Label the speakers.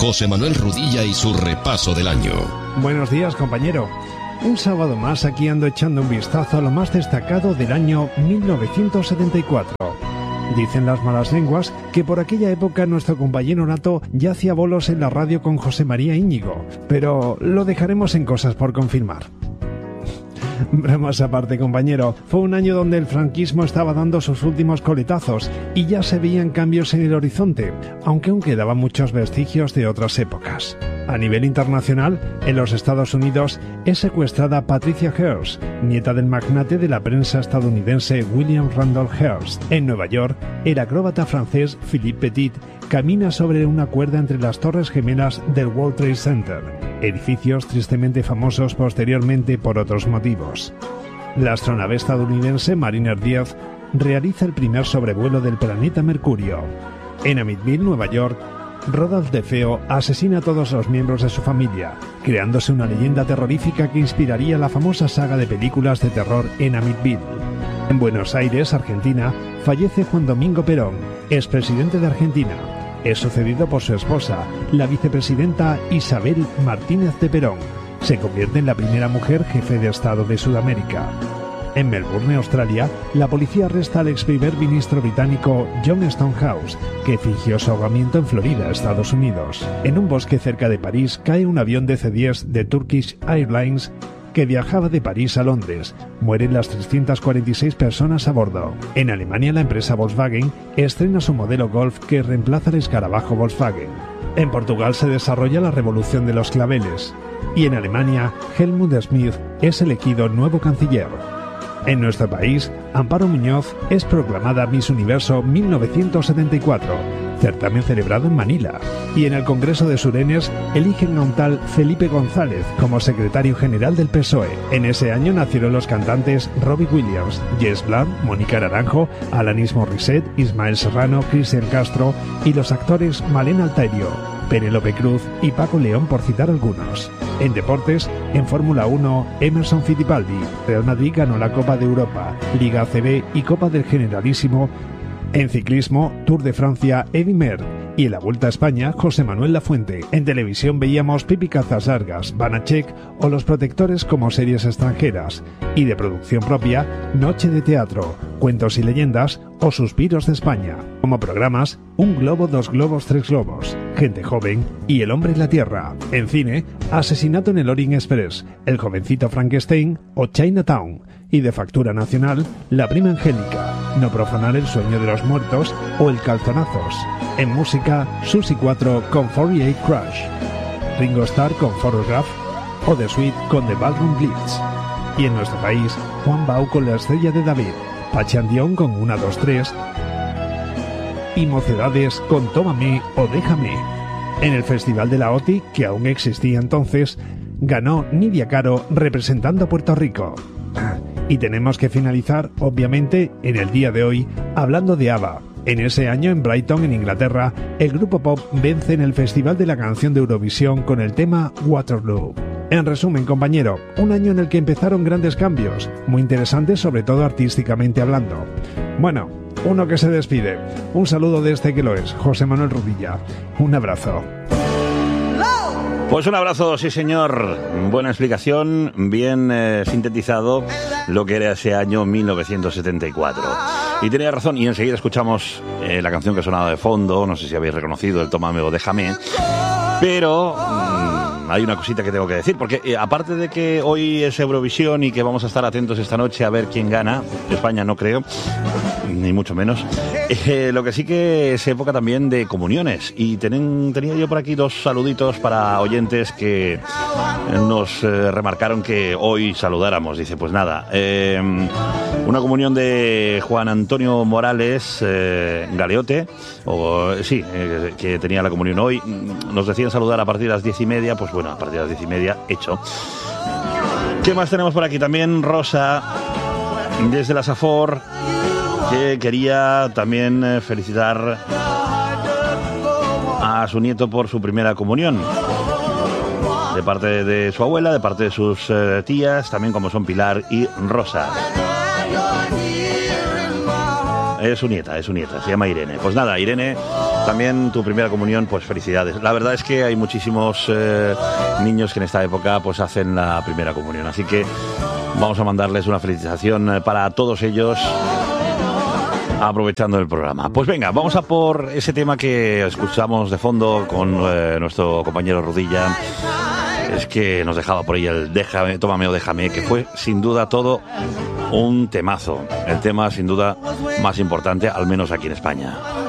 Speaker 1: José Manuel Rudilla y su repaso del año.
Speaker 2: Buenos días, compañero. Un sábado más aquí ando echando un vistazo a lo más destacado del año 1974. Dicen las malas lenguas que por aquella época nuestro compañero Nato ya hacía bolos en la radio con José María Íñigo, pero lo dejaremos en cosas por confirmar. Bromas aparte, compañero, fue un año donde el franquismo estaba dando sus últimos coletazos y ya se veían cambios en el horizonte, aunque aún quedaban muchos vestigios de otras épocas. A nivel internacional, en los Estados Unidos es secuestrada Patricia Hearst, nieta del magnate de la prensa estadounidense William Randolph Hearst. En Nueva York, el acróbata francés Philippe Petit camina sobre una cuerda entre las torres gemelas del World Trade Center, edificios tristemente famosos posteriormente por otros motivos. La astronave estadounidense Mariner 10 realiza el primer sobrevuelo del planeta Mercurio. En Amityville, Nueva York, Rodolphe de Feo asesina a todos los miembros de su familia, creándose una leyenda terrorífica que inspiraría la famosa saga de películas de terror en Amityville. En Buenos Aires, Argentina, fallece Juan Domingo Perón, expresidente de Argentina. Es sucedido por su esposa, la vicepresidenta Isabel Martínez de Perón. Se convierte en la primera mujer jefe de Estado de Sudamérica. En Melbourne, Australia, la policía arresta al ex primer ministro británico John Stonehouse, que fingió su ahogamiento en Florida, Estados Unidos. En un bosque cerca de París cae un avión DC-10 de Turkish Airlines que viajaba de París a Londres. Mueren las 346 personas a bordo. En Alemania, la empresa Volkswagen estrena su modelo Golf que reemplaza al escarabajo Volkswagen. En Portugal se desarrolla la revolución de los claveles. Y en Alemania, Helmut Schmidt es elegido nuevo canciller. En nuestro país, Amparo Muñoz es proclamada Miss Universo 1974, certamen celebrado en Manila. Y en el Congreso de Surenes eligen a un tal Felipe González como secretario general del PSOE. En ese año nacieron los cantantes Robbie Williams, Jess Blunt, Mónica Naranjo, Alanis Morissette, Ismael Serrano, Cristian Castro y los actores Malena Alterio, Penélope Cruz y Paco León, por citar algunos. En deportes, en Fórmula 1, Emerson Fittipaldi, Real Madrid ganó la Copa de Europa, Liga ACB y Copa del Generalísimo. En ciclismo, Tour de Francia, Eddy Merckx. Y en la Vuelta a España, José Manuel Lafuente. En televisión veíamos Pipi Cazas Largas, Banachek o Los Protectores como series extranjeras. Y de producción propia, Noche de Teatro, Cuentos y Leyendas o Suspiros de España. Como programas, Un Globo, Dos Globos, Tres Globos, Gente Joven y El Hombre y la Tierra. En cine, Asesinato en el Orient Express, El Jovencito Frankenstein o Chinatown. Y de factura nacional, La Prima Angélica, No profanar el sueño de los muertos o El Calzonazos. En música, Susi 4 con 48 Crush, Ringo Starr con Photograph o The Sweet con The Ballroom Blitz. Y en nuestro país, Juan Bau con La Estrella de David, Pachi Andión con 1, 2, 3 y Mocedades con Tómame o Déjame. En el Festival de la OTI, que aún existía entonces, ganó Nidia Caro representando a Puerto Rico. Y tenemos que finalizar, obviamente, en el día de hoy, hablando de ABBA. En ese año, en Brighton, en Inglaterra, el grupo pop vence en el Festival de la Canción de Eurovisión con el tema Waterloo. En resumen, compañero, un año en el que empezaron grandes cambios, muy interesantes, sobre todo artísticamente hablando. Bueno, uno que se despide. Un saludo de este que lo es, José Manuel Rudilla. Un abrazo.
Speaker 3: Pues un abrazo, sí señor. Buena explicación, bien sintetizado lo que era ese año 1974. Y tenía razón, y enseguida escuchamos la canción que sonaba de fondo, no sé si habéis reconocido, el Tómame o Déjame, pero hay una cosita que tengo que decir, porque aparte de que hoy es Eurovisión y que vamos a estar atentos esta noche a ver quién gana, España no creo, ni mucho menos, lo que sí que es época también de comuniones, y tenía yo por aquí 2 saluditos para oyentes que nos remarcaron que hoy saludáramos. Dice, pues nada, una comunión de Juan Antonio Morales Galeote, que tenía la comunión hoy. Nos decían saludar a partir de las 10:30, pues bueno, a partir de las 10:30, hecho. ¿Qué más tenemos por aquí? También Rosa, desde la Safor, que quería también felicitar a su nieto por su primera comunión, de parte de su abuela, de parte de sus tías, también como son Pilar y Rosa. Es su nieta, se llama Irene. Pues nada, Irene, también tu primera comunión, pues felicidades. La verdad es que hay muchísimos niños que en esta época pues hacen la primera comunión, así que vamos a mandarles una felicitación para todos ellos, aprovechando el programa. Pues venga, vamos a por ese tema que escuchamos de fondo con nuestro compañero Rudilla. Es que nos dejaba por ahí el déjame, tómame o déjame, que fue sin duda todo un temazo. El tema sin duda más importante, al menos aquí en España.